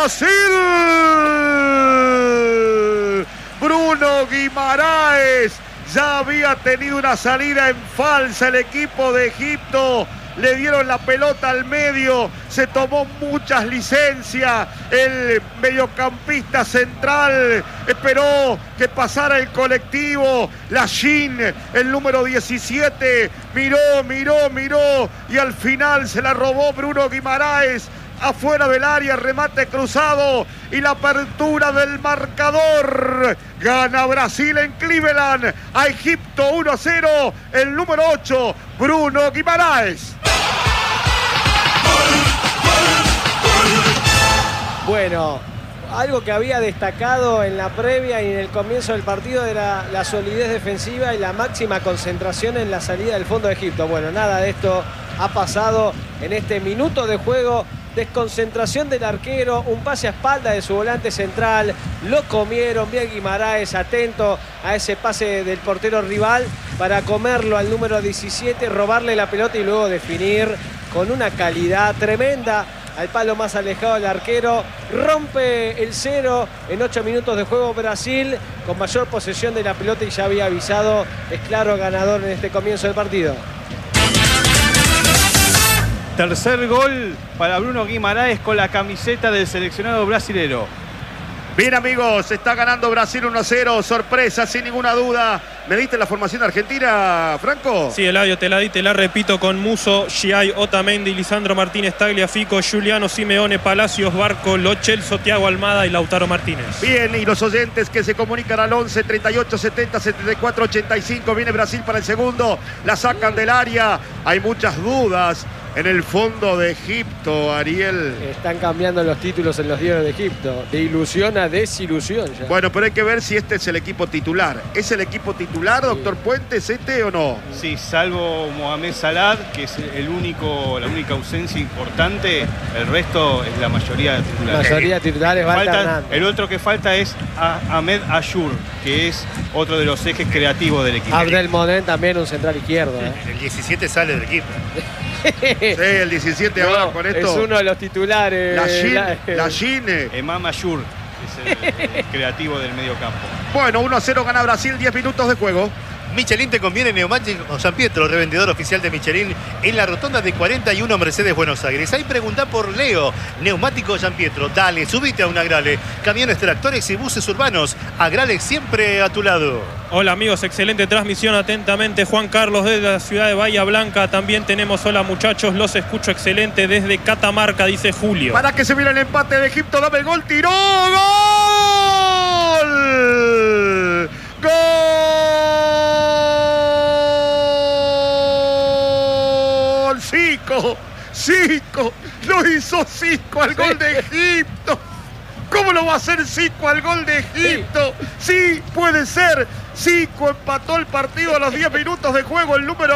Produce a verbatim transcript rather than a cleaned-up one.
Brasil. Bruno Guimaraes ya había tenido una salida en falsa el equipo de Egipto. Le dieron la pelota al medio, se tomó muchas licencias. El mediocampista central esperó que pasara el colectivo. Lachin, el número diecisiete, miró, miró, miró y al final se la robó Bruno Guimaraes. Afuera del área, remate cruzado y la apertura del marcador. Gana Brasil en Cleveland a Egipto uno a cero. El número ocho, Bruno Guimaraes. Bueno, algo que había destacado en la previa y en el comienzo del partido era la solidez defensiva y la máxima concentración en la salida del fondo de Egipto. Bueno, nada de esto ha pasado en este minuto de juego. Desconcentración del arquero, un pase a espalda de su volante central, lo comieron, bien Guimaraes atento a ese pase del portero rival para comerlo al número diecisiete, robarle la pelota y luego definir con una calidad tremenda al palo más alejado del arquero. Rompe el cero en ocho minutos de juego Brasil con mayor posesión de la pelota y ya había avisado, es claro ganador en este comienzo del partido. Tercer gol para Bruno Guimaraes con la camiseta del seleccionado brasilero. Bien, amigos, está ganando Brasil uno a cero. Sorpresa, sin ninguna duda. ¿Me diste la formación argentina, Franco? Sí, Eladio, te la di, te la repito con Musso, Giai, Otamendi, Lisandro Martínez, Tagliafico, Giuliano Simeone, Palacios, Barco, Lo Celso, Thiago Almada y Lautaro Martínez. Bien, y los oyentes que se comunican al once, treinta y ocho, setenta, setenta y cuatro, ochenta y cinco. Viene Brasil para el segundo. La sacan del área. Hay muchas dudas en el fondo de Egipto, Ariel. Están cambiando los títulos en los diarios de Egipto. De ilusión a desilusión ya. Bueno, pero hay que ver si este es el equipo titular. ¿Es el equipo titular, sí, doctor Puentes, este o no? Sí, salvo Mohamed Salah, que es el único, la única ausencia importante, el resto es la mayoría titular. La mayoría titulares va alternando. El otro que falta es Ahmed Ayour, que es otro de los ejes creativos del equipo. Abdelmonem también un central izquierdo. ¿eh? El diecisiete sale del equipo. Sí, el diecisiete no, ahora con esto. Es uno de los titulares. La Gine. Emam Ayour es el, el creativo del medio campo. Bueno, uno a cero gana Brasil, diez minutos de juego. Michelin te conviene Neumático San Pietro, revendedor oficial de Michelin en la rotonda de cuarenta y uno Mercedes Buenos Aires. Ahí pregunta por Leo, Neumático San Pietro. Dale, subite a un Agrale. Camiones, tractores y buses urbanos. Agrale siempre a tu lado. Hola amigos, excelente transmisión, atentamente Juan Carlos desde la ciudad de Bahía Blanca. También tenemos hola muchachos, los escucho excelente desde Catamarca, dice Julio. Para que se viene el empate de Egipto, dame el gol, tiró, gol, gol. Zico, Zico, lo hizo Zico al gol de Egipto. ¿Cómo lo va a hacer Zico al gol de Egipto? Sí, puede ser. Zico empató el partido a los diez minutos de juego, el número